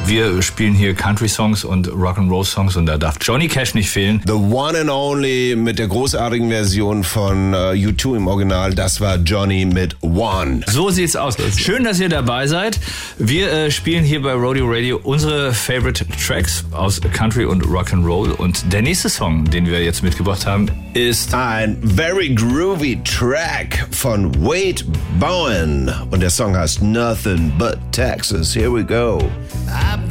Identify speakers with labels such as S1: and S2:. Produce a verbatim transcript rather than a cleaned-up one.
S1: Wir spielen hier Country-Songs und Rock'n'Roll-Songs und da darf Johnny Cash nicht fehlen.
S2: The one and only mit der großartigen Version von uh, U zwei im Original, das war Johnny mit One.
S1: So sieht's aus. Schön, dass ihr dabei seid. Wir äh, spielen hier bei Rodeo Radio unsere Favorite Tracks aus Country und Rock'n'Roll und der nächste Song, den wir jetzt mitgebracht haben, ist
S2: ein very groovy Track von Wade Bowen und der Song heißt Nothing But Texas. Here we go.
S3: I